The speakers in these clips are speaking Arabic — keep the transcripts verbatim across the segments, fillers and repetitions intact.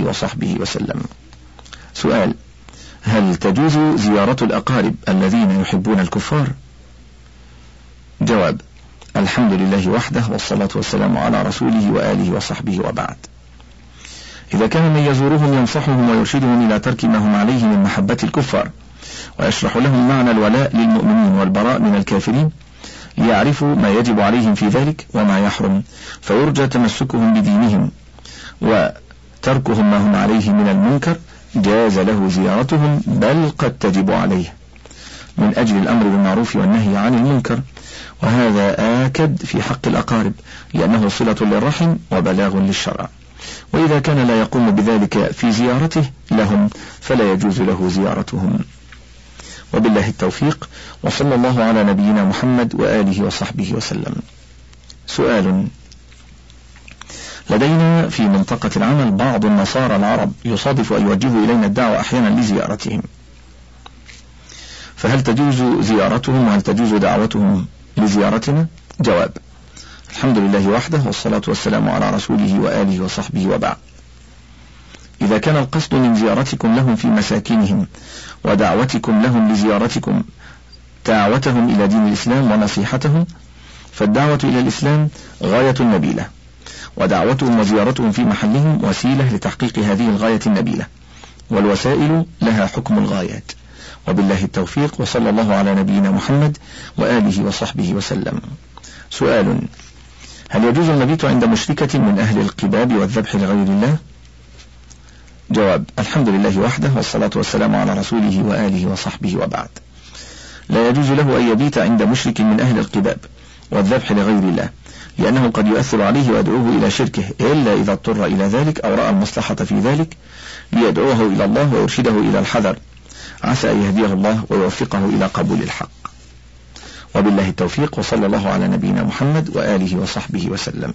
وصحبه وسلم. سؤال: هل تجوز زيارة الأقارب الذين يحبون الكفار؟ جواب: الحمد لله وحده، والصلاة والسلام على رسوله وآله وصحبه، وبعد. إذا كان من يزورهم ينصحهم ويرشدهم إلى ترك ما هم عليه من محبة الكفار، ويشرح لهم معنى الولاء للمؤمنين والبراء من الكافرين ليعرفوا ما يجب عليهم في ذلك وما يحرم، فيرجى تمسكهم بدينهم وتركهم ما هم عليه من المنكر، جاز له زيارتهم، بل قد تجب عليه من أجل الأمر بالمعروف والنهي عن المنكر، وهذا آكد في حق الأقارب لأنه صلة للرحم وبلاغ للشرع. وإذا كان لا يقوم بذلك في زيارته لهم فلا يجوز له زيارتهم. وبالله التوفيق، وصلى الله على نبينا محمد وآله وصحبه وسلم. سؤال: لدينا في منطقة العمل بعض النصارى العرب يصادف أن يوجهوا إلينا الدعوة أحيانا لزيارتهم، فهل تجوز زيارتهم وهل تجوز دعوتهم لزيارتنا؟ جواب: الحمد لله وحده، والصلاة والسلام على رسوله وآله وصحبه، وبعد. إذا كان القصد من زيارتكم لهم في مساكنهم ودعوتكم لهم لزيارتكم دعوتهم إلى دين الإسلام ونصيحتهم، فالدعوة إلى الإسلام غاية نبيلة، ودعوتهم وزيارتهم في محلهم وسيلة لتحقيق هذه الغاية النبيلة، والوسائل لها حكم الغايات. وبالله التوفيق، وصلى الله على نبينا محمد وآله وصحبه وسلم. سؤال: هل يجوز المبيت عند مشركة من أهل القباب والذبح لغير الله؟ جواب: الحمد لله وحده، والصلاة والسلام على رسوله وآله وصحبه، وبعد. لا يجوز له أن يبيت عند مشرك من أهل القباب والذبح لغير الله، لأنه قد يؤثر عليه ويدعوه إلى شركه، إلا إذا اضطر إلى ذلك أو رأى المصلحة في ذلك ليدعوه إلى الله ويرشده إلى الحذر، عسى أن يهديه الله ويوفقه إلى قبول الحق. وبالله التوفيق، وصلى الله على نبينا محمد وآله وصحبه وسلم.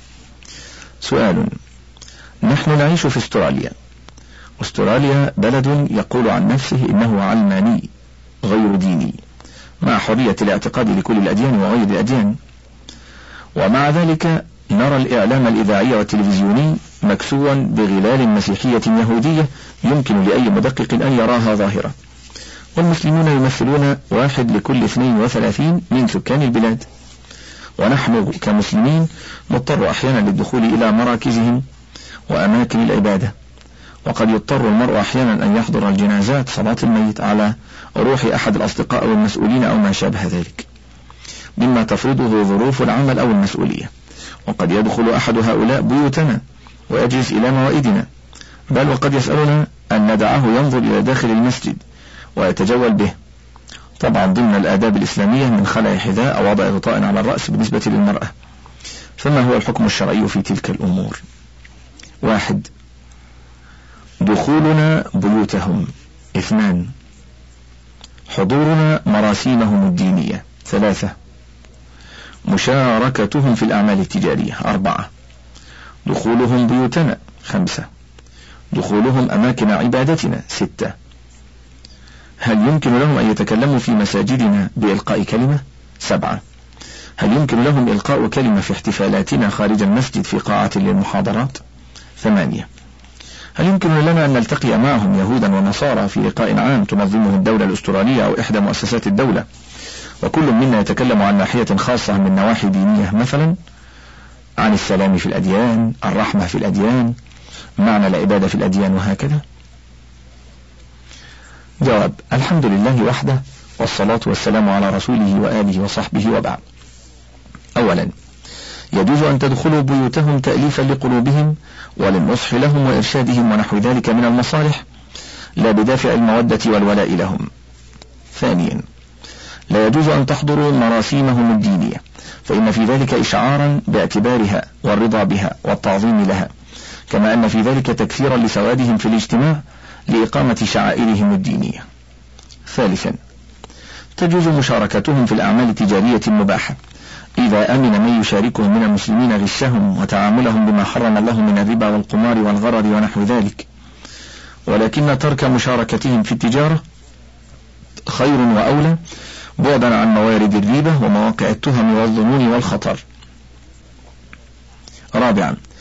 سؤال: نحن نعيش في استراليا، استراليا بلد يقول عن نفسه إنه علماني غير ديني، مع حرية الاعتقاد لكل الأديان وغير الأديان، ومع ذلك نرى الإعلام الإذاعي والتلفزيوني مكسوا بغلال مسيحية يهودية يمكن لأي مدقق أن يراها ظاهرة، والمسلمون يمثلون واحد لكل اثنين وثلاثين من سكان البلاد، ونحن كمسلمين نضطر أحيانا للدخول إلى مراكزهم وأماكن العبادة، وقد يضطر المرء أحيانا أن يحضر الجنازات صلاة الميت على روح أحد الأصدقاء أو المسؤولين أو ما شابه ذلك، مما تفرضه ظروف العمل أو المسؤولية. وقد يدخل أحد هؤلاء بيوتنا ويجلس إلى موائدنا، بل وقد يسألنا أن ندعه ينظر إلى داخل المسجد ويتجول به، طبعا ضمن الآداب الإسلامية من خلع حذاء أو وضع غطاء على الرأس بالنسبة للمرأة. فما هو الحكم الشرعي في تلك الأمور؟ واحد: دخولنا بيوتهم. اثنان: حضورنا مراسيمهم الدينية. ثلاثة: مشاركتهم في الأعمال التجارية. أربعة: دخولهم بيوتنا. خمسة: دخولهم أماكن عبادتنا. ستة: هل يمكن لهم أن يتكلموا في مساجدنا بإلقاء كلمة؟ سبعة: هل يمكن لهم إلقاء كلمة في احتفالاتنا خارج المسجد في قاعة للمحاضرات؟ ثمانية: هل يمكن لنا أن نلتقي معهم يهودا ونصارى في لقاء عام تنظمه الدولة الأسترالية أو إحدى مؤسسات الدولة، وكل منا يتكلم عن ناحية خاصة من نواحي دينية، مثلا عن السلام في الأديان، الرحمة في الأديان، معنى العبادة في الأديان، وهكذا؟ جواب: الحمد لله وحده، والصلاة والسلام على رسوله وآله وصحبه، وبعد. أولا، يجوز أن تدخلوا بيوتهم تأليفا لقلوبهم وللنصح لهم وإرشادهم ونحو ذلك من المصالح، لا بدافع المودة والولاء لهم. ثانيا، لا يجوز أن تحضروا مراسيمهم الدينية، فإن في ذلك إشعارا باعتبارها والرضا بها والتعظيم لها، كما أن في ذلك تكثيرا لسوادهم في الاجتماع لإقامة شعائرهم الدينية. ثالثا، تجوز مشاركتهم في الأعمال التجارية المباحة إذا أمن من يشاركهم من المسلمين غشهم وتعاملهم بما حرم الله من الربا والقمار والغرر ونحو ذلك، ولكن ترك مشاركتهم في التجارة خير وأولى، بعدا عن موارد الريبة ومواقع التهم والظنون والخطر. رابعا،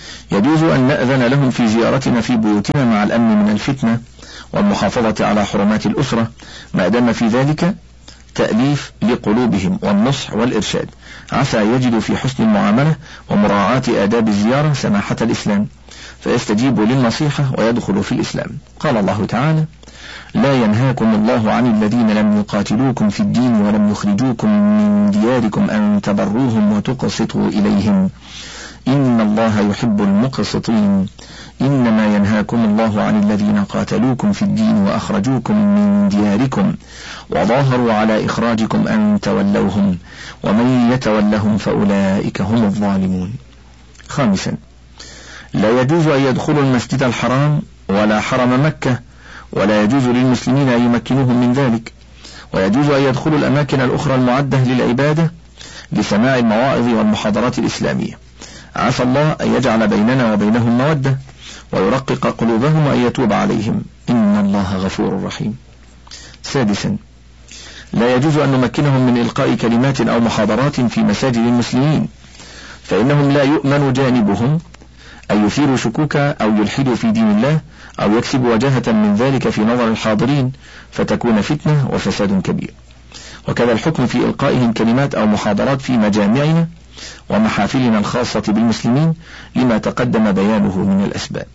يجوز أن نأذن لهم في زيارتنا في بيوتنا مع الأمن من الفتنة والمحافظة على حرمات الأسرة، ما دام في ذلك تأليف لقلوبهم والنصح والإرشاد، عسى يجد في حسن المعاملة ومراعاة آداب الزيارة سماحة الإسلام، فيستجيب للنصيحة ويدخل في الإسلام. قال الله تعالى: لا ينهاكم الله عن الذين لم يقاتلوكم في الدين ولم يخرجوكم من دياركم أن تبروهم وتقسطوا إليهم إن الله يحب المقسطين. إنما ينهاكم الله عن الذين قاتلوكم في الدين وأخرجوكم من دياركم وظاهروا على إخراجكم أن تولوهم ومن يتولهم فأولئك هم الظالمون. خامسا، لا يجوز أن يدخلوا المسجد الحرام ولا حرم مكة، ولا يجوز للمسلمين أن يمكنوهم من ذلك، ويجوز أن يدخلوا الأماكن الأخرى المعدة للعبادة لسماع المواعظ والمحاضرات الإسلامية، عسى الله أن يجعل بيننا وبينهم مودة ويرقق قلوبهم وأن يتوب عليهم إن الله غفور رحيم. سادسا، لا يجوز أن نمكنهم من إلقاء كلمات أو محاضرات في مساجد المسلمين، فإنهم لا يؤمن جانبهم أن يثيروا شكوكا أو يلحدوا في دين الله أو يكسبوا وجاهة من ذلك في نظر الحاضرين فتكون فتنة وفساد كبير. وكذا الحكم في إلقائهم كلمات أو محاضرات في مجامعنا ومحافلنا الخاصة بالمسلمين لما تقدم بيانه من الأسباب.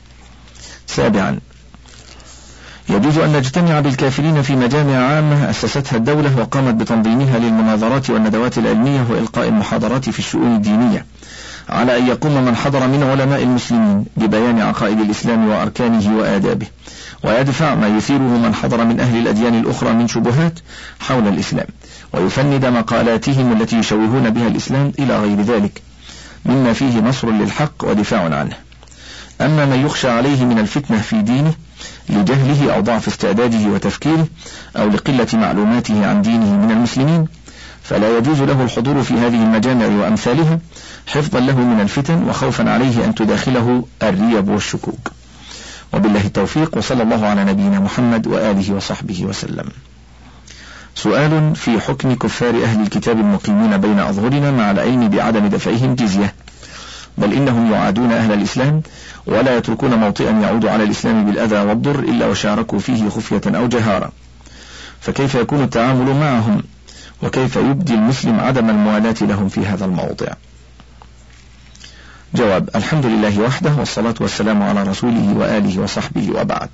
سابعا، يجوز أن نجتمع بالكافرين في مجامع عامة أسستها الدولة وقامت بتنظيمها للمناظرات والندوات العلمية وإلقاء المحاضرات في الشؤون الدينية، على أن يقوم من حضر من علماء المسلمين ببيان عقائد الإسلام وأركانه وآدابه، ويدفع ما يثيره من حضر من أهل الأديان الأخرى من شبهات حول الإسلام، ويفند مقالاتهم التي يشوهون بها الإسلام إلى غير ذلك مما فيه نصر للحق ودفاع عنه. أما من يخشى عليه من الفتنة في دينه لجهله أو ضعف استعداده وتفكيره أو لقلة معلوماته عن دينه من المسلمين، فلا يجوز له الحضور في هذه المجامع وأمثالها حفظا له من الفتن وخوفا عليه أن تداخله الريب والشكوك. وبالله التوفيق، وصلى الله على نبينا محمد وآله وصحبه وسلم. سؤال في حكم كفار أهل الكتاب المقيمين بين أظهرنا مع العلم بعدم دفعهم جزية، بل إنهم يعادون أهل الإسلام ولا يتركون موطئا يعود على الإسلام بالأذى والضر إلا وشاركوا فيه خفية أو جهارا، فكيف يكون التعامل معهم؟ وكيف يبدي المسلم عدم الموالاة لهم في هذا الموضع؟ جواب: الحمد لله وحده، والصلاة والسلام على رسوله وآله وصحبه، وبعد.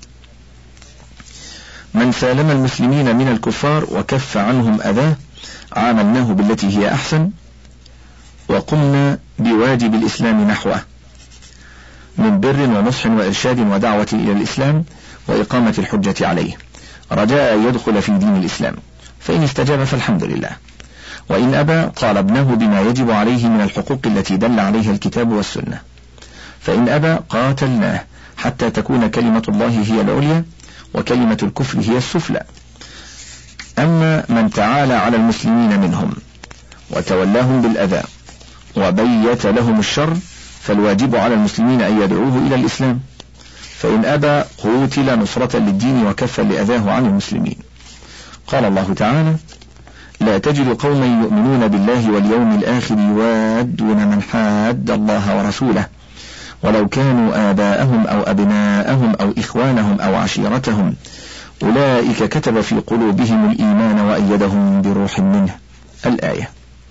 من سالم المسلمين من الكفار وكف عنهم أذاه عاملناه بالتي هي أحسن، وقمنا بواجب الإسلام نحوه من بر ونصح وإرشاد ودعوة إلى الإسلام وإقامة الحجة عليه، رجاء أن يدخل في دين الإسلام، فإن استجاب فالحمد لله، وإن أبى طالبناه بما يجب عليه من الحقوق التي دل عليها الكتاب والسنة، فإن أبى قاتلناه حتى تكون كلمة الله هي العليا وكلمة الكفر هي السفلى. أما من تعالى على المسلمين منهم وتولاهم بالأذى وبيت لهم الشر، فالواجب على المسلمين أن يدعوه إلى الإسلام، فإن أبى قوتل نصرة للدين وكفا لأذاه عن المسلمين. قال الله تعالى: لا تجد قوما يؤمنون بالله واليوم الآخر يوادون من حاد الله ورسوله ولو كانوا آباءهم أو أبناءهم أو إخوانهم أو عشيرتهم أولئك كتب في قلوبهم الإيمان وأيدهم بروح منه. الآية.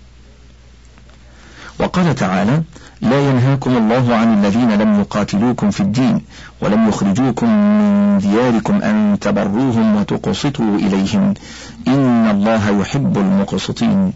وقال تعالى: لا ينهاكم الله عن الذين لم يقاتلوكم في الدين ولم يخرجوكم من دياركم أن تبروهم وتقسطوا إليهم إن الله يحب المقسطين.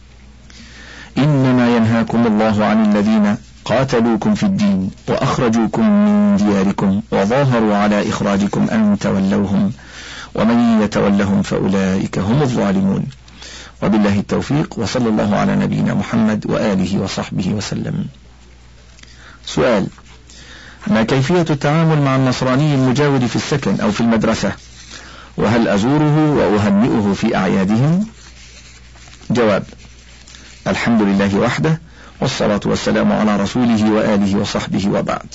إنما ينهاكم الله عن الذين قاتلوكم في الدين وأخرجوكم من دياركم وظاهروا على إخراجكم أن تولوهم ومن يتولهم فأولئك هم الظالمون. وبالله التوفيق، وصلى الله على نبينا محمد وآله وصحبه وسلم. سؤال: ما كيفية التعامل مع النصراني المجاور في السكن أو في المدرسة؟ وهل أزوره وأهنئه في أعيادهم؟ جواب: الحمد لله وحده، والصلاة والسلام على رسوله وآله وصحبه، وبعد.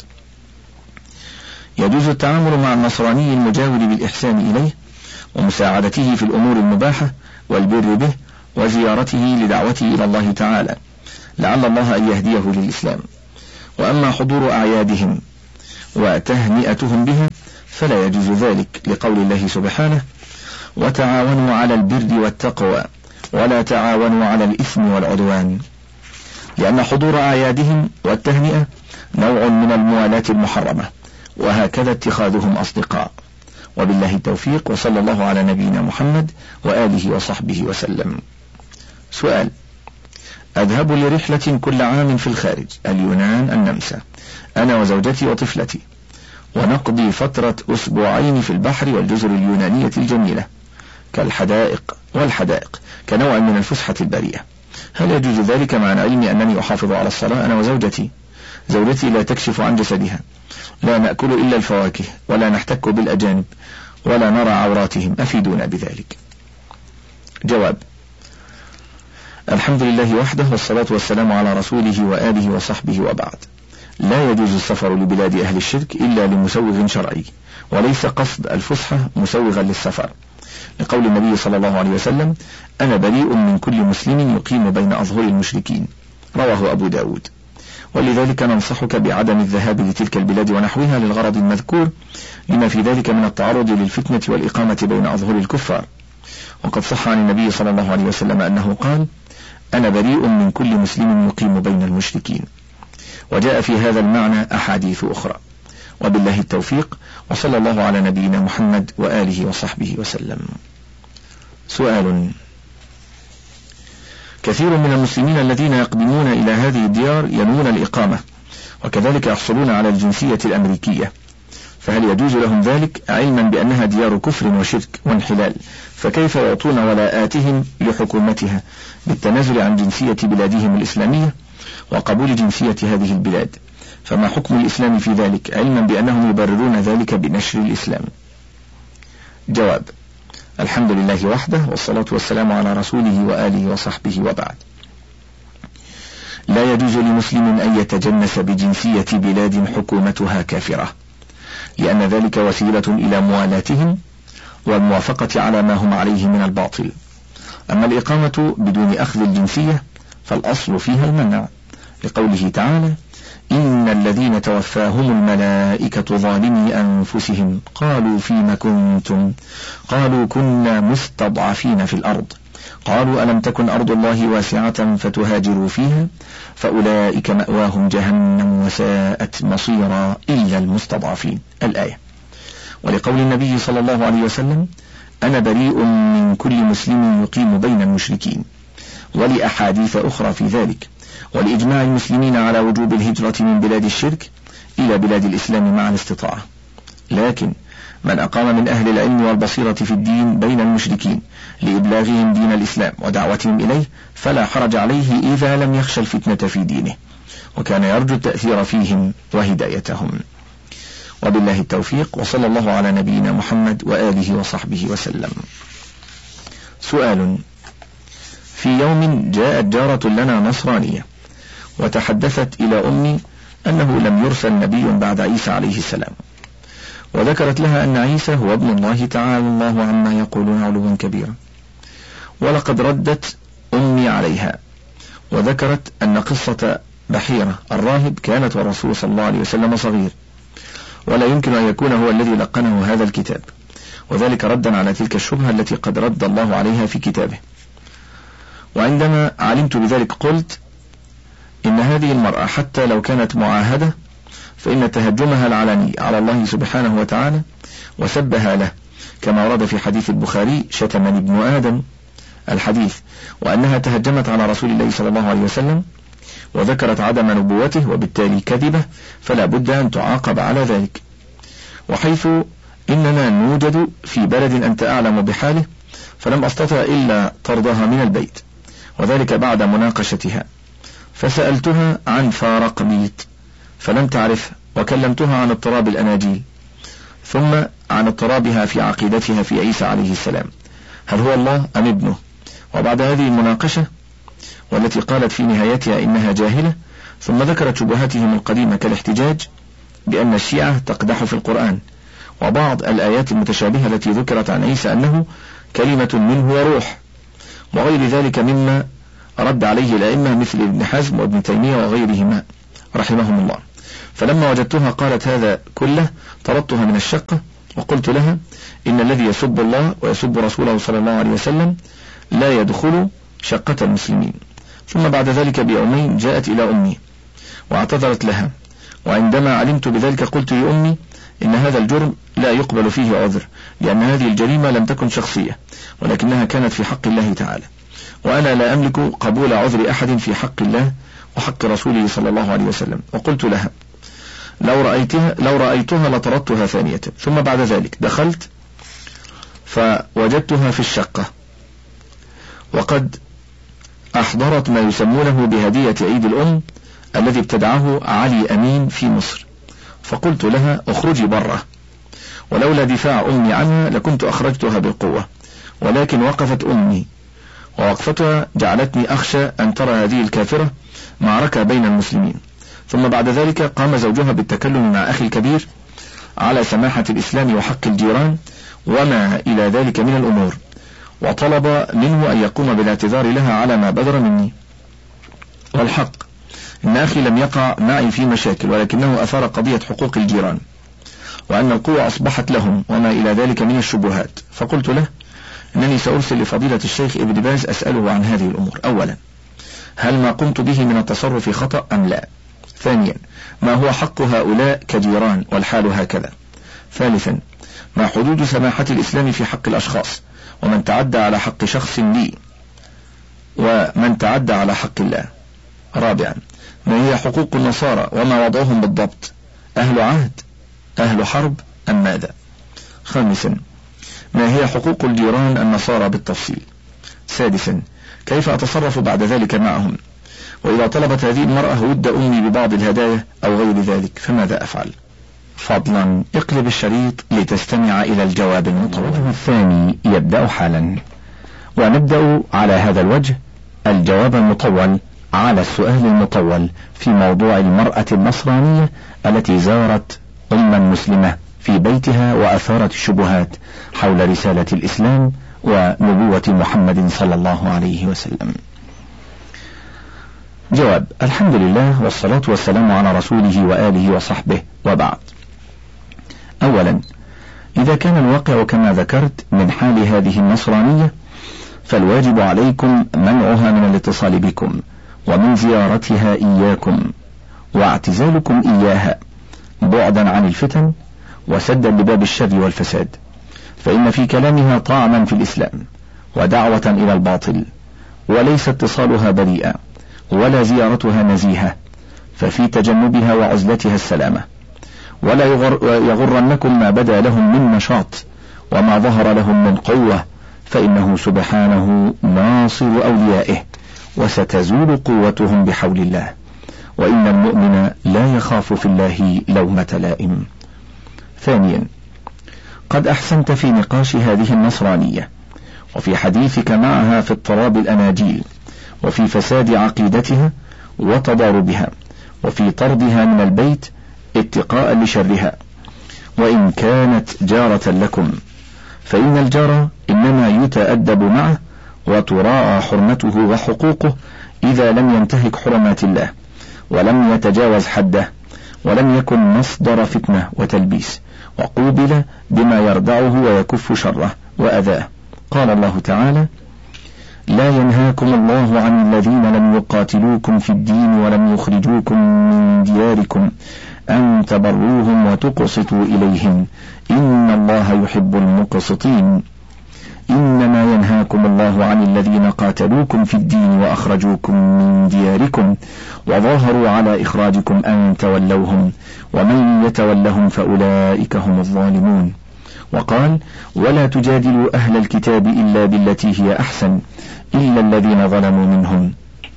يجوز التعامل مع النصراني المجاور بالإحسان إليه ومساعدته في الأمور المباحة والبر به وزيارته لدعوته إلى الله تعالى، لعل الله أن يهديه للإسلام، وأما حضور أعيادهم وتهنئتهم بها فلا يجوز ذلك، لقول الله سبحانه: وتعاونوا على البر والتقوى ولا تعاونوا على الإثم والعدوان، لأن حضور أعيادهم والتهنئة نوع من الموالاة المحرمة، وهكذا اتخاذهم أصدقاء. وبالله التوفيق، وصلى الله على نبينا محمد وآله وصحبه وسلم. سؤال: أذهب لرحلة كل عام في الخارج، اليونان، النمسا، أنا وزوجتي وطفلتي، ونقضي فترة أسبوعين في البحر والجزر اليونانية الجميلة كالحدائق والحدائق كنوع من الفسحة البريئة. هل يجوز ذلك مع العلم أنني أحافظ على الصلاة أنا وزوجتي؟ زوجتي لا تكشف عن جسدها، لا نأكل إلا الفواكه، ولا نحتك بالأجانب، ولا نرى عوراتهم، أفيدونا بذلك. جواب: الحمد لله وحده، والصلاة والسلام على رسوله وآله وصحبه، وبعد. لا يجوز السفر لبلاد أهل الشرك إلا لمسوغ شرعي، وليس قصد الفسحة مسوغا للسفر، لقول النبي صلى الله عليه وسلم: أنا بريء من كل مسلم يقيم بين أظهر المشركين، رواه أبو داود. ولذلك ننصحك بعدم الذهاب لتلك البلاد ونحوها للغرض المذكور، لما في ذلك من التعرض للفتنة والإقامة بين أظهر الكفار. وقد صح عن النبي صلى الله عليه وسلم أنه قال: أنا بريء من كل مسلم يقيم بين المشركين. وجاء في هذا المعنى أحاديث أخرى. وبالله التوفيق، وصلى الله على نبينا محمد وآله وصحبه وسلم. سؤال: كثير من المسلمين الذين يقدمون إلى هذه الديار ينوون الإقامة، وكذلك يحصلون على الجنسية الأمريكية، فهل يجوز لهم ذلك علما بأنها ديار كفر وشرك وانحلال؟ فكيف يعطون ولاءاتهم لحكومتها بالتنازل عن جنسية بلادهم الإسلامية وقبول جنسية هذه البلاد؟ فما حكم الإسلام في ذلك، علما بأنهم يبررون ذلك بنشر الإسلام؟ جواب: الحمد لله وحده، والصلاة والسلام على رسوله وآله وصحبه، وبعد. لا يجوز لمسلم أن يتجنس بجنسية بلاد حكومتها كافرة، لأن ذلك وسيلة إلى موالاتهم والموافقة على ما هم عليه من الباطل. أما الإقامة بدون أخذ الجنسية فالأصل فيها المنع، لقوله تعالى: إن الذين توفاهم الملائكة ظالمي أنفسهم قالوا فيم كنتم قالوا كنا مستضعفين في الأرض قالوا ألم تكن أرض الله واسعة فتهاجروا فيها فأولئك مأواهم جهنم وساءت مصيرا إلا المستضعفين، الآية. ولقول النبي صلى الله عليه وسلم: أنا بريء من كل مسلم يقيم بين المشركين، ولأحاديث أخرى في ذلك، ولإجماع المسلمين على وجوب الهجرة من بلاد الشرك إلى بلاد الإسلام مع الاستطاعة. لكن من أقام من أهل العلم والبصيرة في الدين بين المشركين لإبلاغهم دين الإسلام ودعوتهم إليه فلا حرج عليه إذا لم يخشى الفتنة في دينه، وكان يرجو التأثير فيهم وهدايتهم. وبالله التوفيق، وصلى الله على نبينا محمد وآله وصحبه وسلم. سؤال: في يوم جاءت جارة لنا نصرانية وتحدثت إلى أمي أنه لم يرسل نبي بعد عيسى عليه السلام، وذكرت لها أن عيسى هو ابن الله تعالى الله عما يقولون علوا كبيرا. ولقد ردت أمي عليها وذكرت أن قصة بحيرة الراهب كانت والرسول صلى الله عليه وسلم صغير، ولا يمكن أن يكون هو الذي لقنه هذا الكتاب، وذلك ردا على تلك الشبهة التي قد رد الله عليها في كتابه. وعندما علمت بذلك قلت إن هذه المرأة حتى لو كانت معاهدة فإن تهجمها العلني على الله سبحانه وتعالى وسبها له، كما ورد في حديث البخاري: شتمني ابن آدم الحديث، وأنها تهجمت على رسول الله صلى الله عليه وسلم وذكرت عدم نبوته وبالتالي كذبة، فلا بد أن تعاقب على ذلك. وحيث إننا نوجد في بلد أنت أعلم بحاله فلم أستطع إلا طردها من البيت، وذلك بعد مناقشتها، فسألتها عن فارق بيت فلم تعرف، وكلمتها عن اضطراب الأناجيل، ثم عن اضطرابها في عقيدتها في عيسى عليه السلام، هل هو الله أم ابنه؟ وبعد هذه المناقشة والتي قالت في نهايتها إنها جاهلة، ثم ذكرت شبهاتهم القديمة كالاحتجاج بأن الشيعة تقدح في القرآن، وبعض الآيات المتشابهة التي ذكرت عن عيسى أنه كلمة منه وروح، وغير ذلك مما رد عليه الأئمة مثل ابن حزم وابن تيمية وغيرهما رحمهم الله. فلما وجدتها قالت هذا كله طردتها من الشقة، وقلت لها إن الذي يسب الله ويسب رسوله صلى الله عليه وسلم لا يدخل شقة المسلمين. ثم بعد ذلك بيومين جاءت إلى أمي واعتذرت لها، وعندما علمت بذلك قلت لأمي إن هذا الجرم لا يقبل فيه عذر، لأن هذه الجريمة لم تكن شخصية ولكنها كانت في حق الله تعالى، وأنا لا أملك قبول عذر أحد في حق الله وحق رسوله صلى الله عليه وسلم. وقلت لها لو رأيتها, لو رأيتها لطردتها ثانية. ثم بعد ذلك دخلت فوجدتها في الشقة وقد أحضرت ما يسمونه بهدية عيد الأم الذي ابتدعه علي أمين في مصر، فقلت لها اخرجي بره، ولولا دفاع أمي عنها لكنت أخرجتها بالقوة، ولكن وقفت أمي، ووقفتها جعلتني أخشى أن ترى هذه الكافرة معركة بين المسلمين. ثم بعد ذلك قام زوجها بالتكلم مع أخي الكبير على سماحة الإسلام وحق الجيران وما إلى ذلك من الأمور، وطلب منه أن يقوم بالاعتذار لها على ما بدر مني. والحق إن أخي لم يقع معي في مشاكل، ولكنه أثار قضية حقوق الجيران وأن القوة أصبحت لهم وما إلى ذلك من الشبهات. فقلت له إنني سأرسل لفضيلة الشيخ ابن باز أسأله عن هذه الأمور. أولا، هل ما قمت به من التصرف خطأ أم لا؟ ثانيا، ما هو حق هؤلاء كجيران والحال هكذا؟ ثالثا، ما حدود سماحة الإسلام في حق الأشخاص ومن تعدى على حق شخص لي ومن تعدى على حق الله؟ رابعا، ما هي حقوق النصارى وما وضعهم بالضبط؟ أهل عهد أهل حرب أم ماذا؟ خامسا، ما هي حقوق الجيران النصارى بالتفصيل؟ سادسا، كيف أتصرف بعد ذلك معهم؟ وإذا طلبت هذه المرأة ود أمي ببعض الهدايا أو غير ذلك فماذا أفعل؟ فضلا اقلب الشريط لتستمع إلى الجواب المطول. الوجه الثاني يبدأ حالا، ونبدأ على هذا الوجه الجواب المطول على السؤال المطول في موضوع المرأة النصرانية التي زارت أما مسلمة في بيتها وأثارت الشبهات حول رسالة الإسلام ونبوة محمد صلى الله عليه وسلم. جواب: الحمد لله والصلاة والسلام على رسوله وآله وصحبه، وبعد. أولا، إذا كان الواقع كما ذكرت من حال هذه النصرانية فالواجب عليكم منعها من الاتصال بكم ومن زيارتها إياكم واعتزالكم إياها بعدا عن الفتن وسدا لباب الشر والفساد، فإن في كلامها طعنا في الإسلام ودعوة إلى الباطل، وليس اتصالها بريئا ولا زيارتها نزيهة، ففي تجنبها وعزلتها السلامة. ولا يغر يغرنكم ما بدا لهم من نشاط وما ظهر لهم من قوة، فإنه سبحانه ناصر أوليائه وستزول قوتهم بحول الله، وإن المؤمن لا يخاف في الله لومة لائم. ثانيا، قد أحسنت في نقاش هذه النصرانية وفي حديثك معها في اضطراب الأناجيل وفي فساد عقيدتها وتضاربها وفي طردها من البيت اتقاء لشرها، وإن كانت جارة لكم، فإن الجار إنما يتأدب معه وتراعى حرمته وحقوقه إذا لم ينتهك حرمات الله ولم يتجاوز حده ولم يكن مصدر فتنة وتلبيس، وقوبل بما يردعه ويكف شره وأذاه. قال الله تعالى: لا ينهاكم الله عن الذين لم يقاتلوكم في الدين ولم يخرجوكم من دياركم أن تبروهم وتقسطوا إليهم إن الله يحب المقسطين. إنما ينهاكم الله عن الذين قاتلوكم في الدين وأخرجوكم من دياركم وظاهروا على إخراجكم أن تولوهم ومن يتولهم فأولئك هم الظالمون. وقال: ولا تجادلوا أهل الكتاب إلا بالتي هي أحسن إلا الذين ظلموا منهم،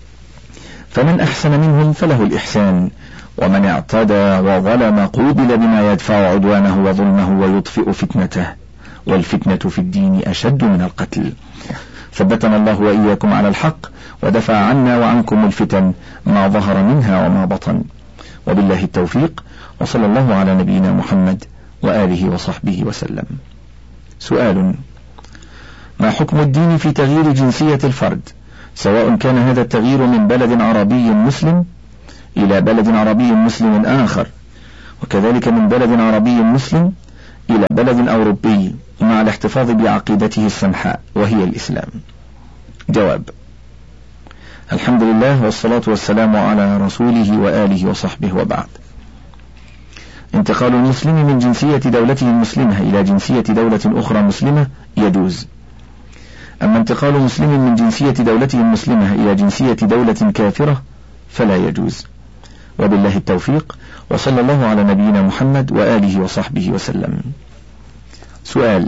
فمن أحسن منهم فله الإحسان، ومن اعتدى وظلم قوبل بما يدفع عدوانه وظلمه ويطفئ فتنته، والفتنة في الدين أشد من القتل. ثبتنا الله وإياكم على الحق ودفع عنا وعنكم الفتن ما ظهر منها وما بطن، وبالله التوفيق، وصلى الله على نبينا محمد وآله وصحبه وسلم. سؤال: ما حكم الدين في تغيير جنسية الفرد، سواء كان هذا التغيير من بلد عربي مسلم إلى بلد عربي مسلم آخر وكذلك من بلد عربي مسلم إلى بلد أوروبي مع الاحتفاظ بعقيدته السمحاء وهي الإسلام؟ جواب: الحمد لله والصلاة والسلام على رسوله وآله وصحبه وبعد. انتقال المسلم من جنسية دولته المسلمة إلى جنسية دولة أخرى مسلمة يجوز، أما انتقال مسلم من جنسية دولته المسلمة إلى جنسية دولة كافرة فلا يجوز، وبالله التوفيق، وصلى الله على نبينا محمد وآله وصحبه وسلم. سؤال: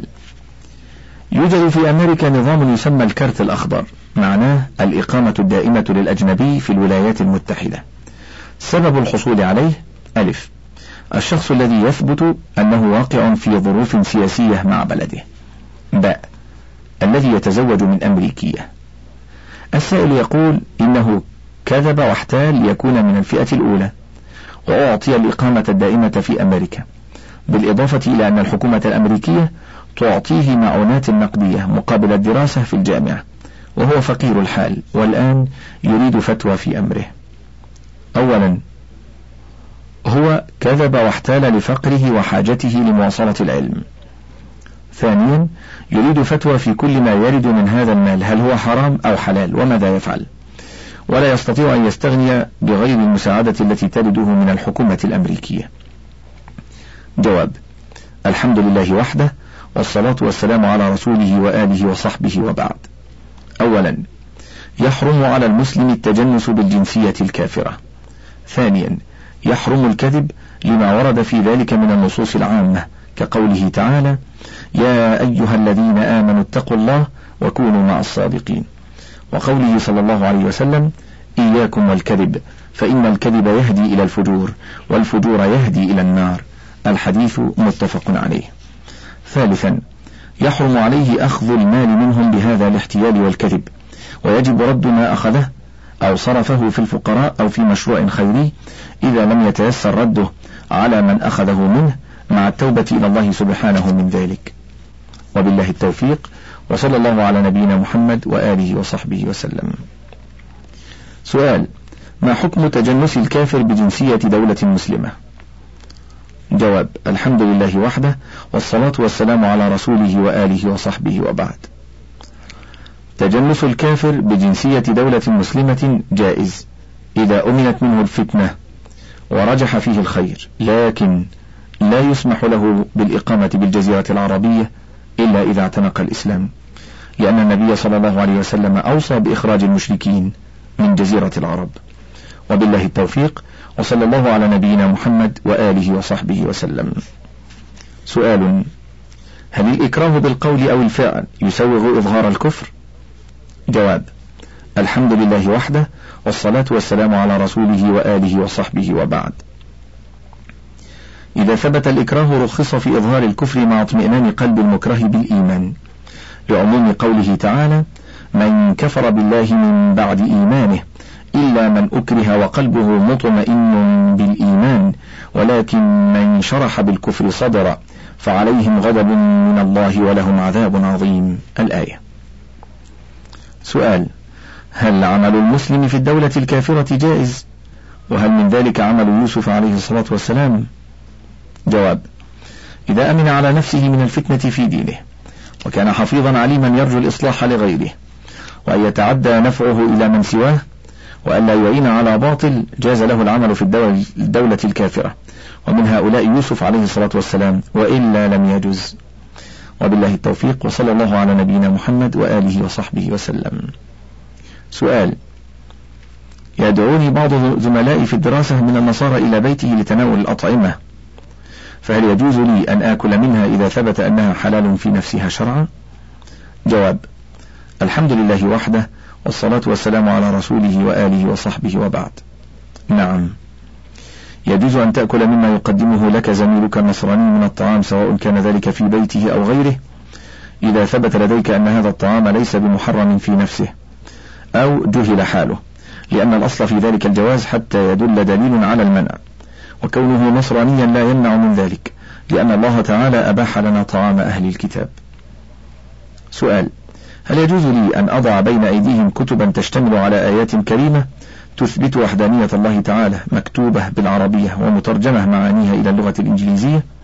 يوجد في أمريكا نظام يسمى الكارت الأخضر، معناه الإقامة الدائمة للأجنبي في الولايات المتحدة. سبب الحصول عليه: ألف، الشخص الذي يثبت أنه واقع في ظروف سياسية مع بلده. باء، الذي يتزوج من أمريكية. السائل يقول إنه كذب واحتال ليكون من الفئة الأولى، وأعطي الإقامة الدائمة في أمريكا، بالإضافة إلى أن الحكومة الأمريكية تعطيه معونات نقدية مقابل الدراسة في الجامعة، وهو فقير الحال والآن يريد فتوى في أمره. أولا، هو كذب واحتال لفقره وحاجته لمواصلة العلم. ثانيا، يريد فتوى في كل ما يرد من هذا المال، هل هو حرام أو حلال وماذا يفعل، ولا يستطيع أن يستغني بغير المساعدة التي ترده من الحكومة الأمريكية. جواب: الحمد لله وحده، والصلاة والسلام على رسوله وآله وصحبه وبعد. أولا، يحرم على المسلم التجنس بالجنسية الكافرة. ثانيا، يحرم الكذب لما ورد في ذلك من النصوص العامة، كقوله تعالى: يا أيها الذين آمنوا اتقوا الله وكونوا مع الصادقين، وقوله صلى الله عليه وسلم: إياكم والكذب فإن الكذب يهدي إلى الفجور والفجور يهدي إلى النار. الحديث متفق عليه. ثالثا، يحرم عليه أخذ المال منهم بهذا الاحتيال والكذب، ويجب رد ما أخذه أو صرفه في الفقراء أو في مشروع خيري إذا لم يتيسر رده على من أخذه منه، مع التوبة إلى الله سبحانه من ذلك. وبالله التوفيق، وصلى الله على نبينا محمد وآله وصحبه وسلم. سؤال: ما حكم تجنس الكافر بجنسية دولة مسلمة؟ جواب: الحمد لله وحده، والصلاة والسلام على رسوله وآله وصحبه وبعد. تجنس الكافر بجنسية دولة مسلمة جائز إذا أمنت منه الفتنة ورجح فيه الخير، لكن لا يسمح له بالإقامة بالجزيرة العربية إلا إذا اعتنق الإسلام، لأن النبي صلى الله عليه وسلم أوصى بإخراج المشركين من جزيرة العرب. وبالله التوفيق، وصلى الله على نبينا محمد وآله وصحبه وسلم. سؤال: هل الإكراه بالقول أو الفعل يسوغ إظهار الكفر؟ جواب: الحمد لله وحده، والصلاة والسلام على رسوله وآله وصحبه وبعد. إذا ثبت الإكراه رخص في إظهار الكفر مع اطمئنان قلب المكره بالإيمان، لعموم قوله تعالى: من كفر بالله من بعد إيمانه إلا من أكره وقلبه مطمئن بالإيمان ولكن من شرح بالكفر صدرا فعليهم غضب من الله ولهم عذاب عظيم. الآية. سؤال: هل عمل المسلم في الدولة الكافرة جائز؟ وهل من ذلك عمل يوسف عليه الصلاة والسلام؟ جواب: إذا أمن على نفسه من الفتنة في دينه، وكان حفيظا عليما يرجو الإصلاح لغيره، وأن يتعدى نفعه إلى من سواه، وأن لا يعين على باطل، جاز له العمل في الدولة الكافرة، ومن هؤلاء يوسف عليه الصلاة والسلام، وإلا لم يجز. وبالله التوفيق، وصلى الله على نبينا محمد وآله وصحبه وسلم. سؤال: يدعوني بعض زملائي في الدراسة من النصارى إلى بيته لتناول الأطعمة، فهل يجوز لي أن آكل منها إذا ثبت أنها حلال في نفسها شرعا؟ جواب: الحمد لله وحده، والصلاة والسلام على رسوله وآله وصحبه وبعد. نعم، يجوز أن تأكل مما يقدمه لك زميلك النصراني من الطعام، سواء كان ذلك في بيته أو غيره، إذا ثبت لديك أن هذا الطعام ليس بمحرم في نفسه أو جهل حاله، لأن الأصل في ذلك الجواز حتى يدل دليل على المنع، وكونه نصرانيا لا يمنع من ذلك، لأن الله تعالى أباح لنا طعام أهل الكتاب. سؤال: هل يجوز لي أن أضع بين أيديهم كتبا تشتمل على آيات كريمة تثبت وحدانية الله تعالى مكتوبة بالعربية ومترجمة معانيها إلى اللغة الإنجليزية